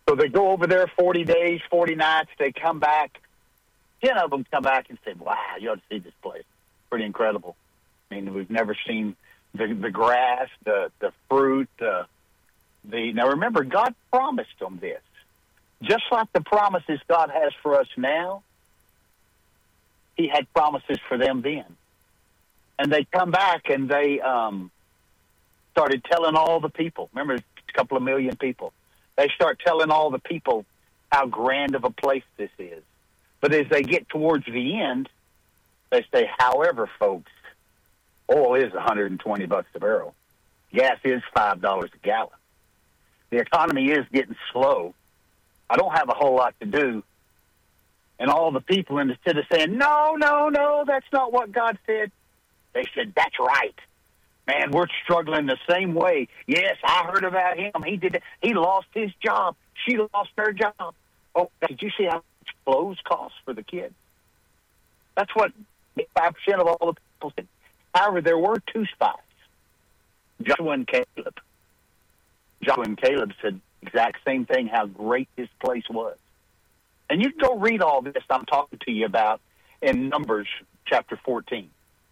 So they go over there 40 days, 40 nights. They come back. 10 of them come back and say, wow, you ought to see this place. Pretty incredible. I mean, we've never seen the grass, the fruit, Now, remember, God promised them this. Just like the promises God has for us now, he had promises for them then. And they come back and they started telling all the people. Remember, a couple of million people. They start telling all the people how grand of a place this is. But as they get towards the end, they say, however, folks, oil is $120 a barrel. Gas is $5 a gallon. The economy is getting slow. I don't have a whole lot to do. And all the people, instead of saying, no, that's not what God said, they said, that's right. Man, we're struggling the same way. Yes, I heard about him. He did. He lost his job. She lost her job. Oh, did you see how much clothes cost for the kids? That's what 5% of all the people said. However, there were two spies, Joshua and Caleb. Joshua and Caleb said the exact same thing, how great this place was. And you can go read all this I'm talking to you about in Numbers chapter 14.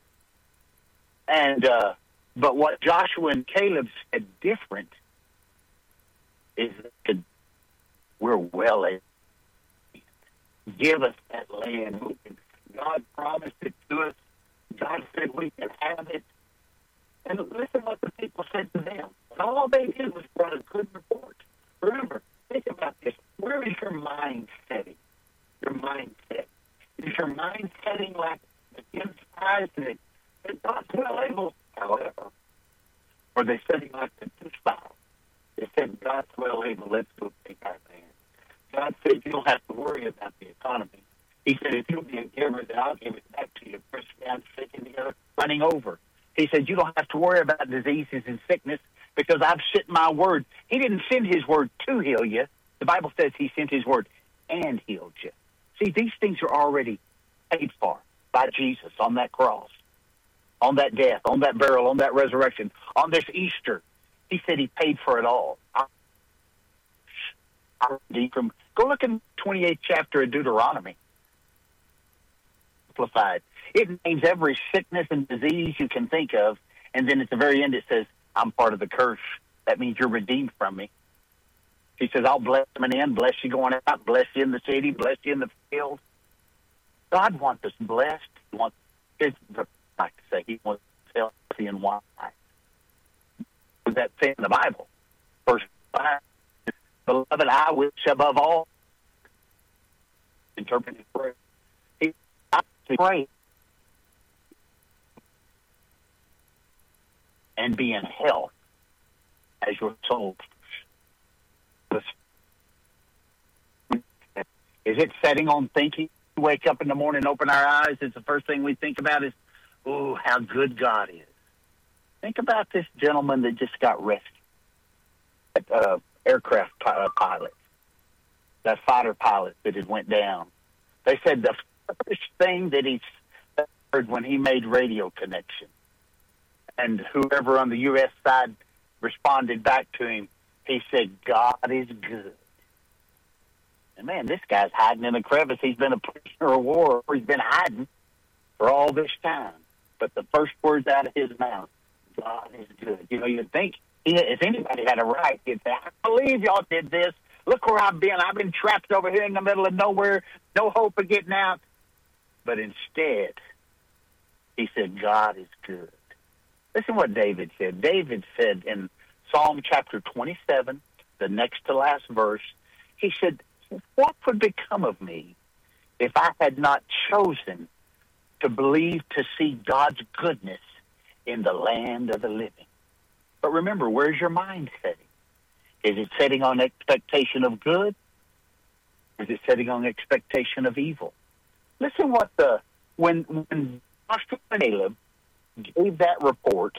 And but what Joshua and Caleb said different is that we're well able. Give us that land. God promised it to us. God said we can have it. And listen what the people said to them. And all they did was brought a good report. Remember, think about this. Where is your mind setting? Your mindset. Is your mind setting like the inside that God's well able, however? Or are they setting like the two spies? They said, God's well able, let's go take our land. God said, you don't have to worry about the economy. He said, if you'll be a giver, then I'll give it back to you. Pressed down, shaking together, running over. He said, you don't have to worry about diseases and sickness because I've sent my word. He didn't send his word to heal you. The Bible says he sent his word and healed you. See, these things are already paid for by Jesus on that cross, on that death, on that burial, on that resurrection, on this Easter. He said he paid for it all. Go look in the 28th chapter of Deuteronomy. Simplified. It names every sickness and disease you can think of, and then at the very end it says, I'm part of the curse. That means you're redeemed from me. He says, I'll bless you in, bless you going out, bless you in the city, bless you in the field. God wants us blessed. He wants, like to say, he wants us healthy and wise. With that thing in the Bible, verse 5, beloved, I wish above all, interpreted prayer. I pray and be in health as your soul. Is it setting on thinking? We wake up in the morning, open our eyes, it's the first thing we think about is, oh, how good God is. Think about this gentleman that just got rescued, that aircraft pilot, that fighter pilot that had went down. They said the first thing that he heard when he made radio connection, and whoever on the U.S. side responded back to him, he said, God is good. And man, this guy's hiding in a crevice. He's been a prisoner of war. He's been hiding for all this time. But the first words out of his mouth, God is good. You know, you'd think if anybody had a right, he'd say, I believe y'all did this. Look where I've been. I've been trapped over here in the middle of nowhere, no hope of getting out. But instead, he said, God is good. Listen what David said. David said in Psalm chapter 27, the next to last verse, he said, what would become of me if I had not chosen to believe to see God's goodness in the land of the living? But remember, where's your mind setting? Is it setting on expectation of good? Is it setting on expectation of evil? Listen what when Joshua and Caleb gave that report.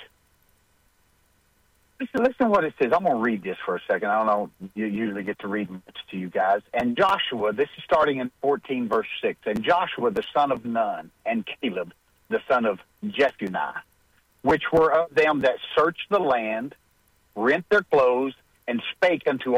Listen what it says. I'm going to read this for a second. I don't know. You usually get to read much to you guys. And Joshua, this is starting in 14, verse 6. And Joshua, the son of Nun, and Caleb, the son of Jephunneh, which were of them that searched the land, rent their clothes, and spake unto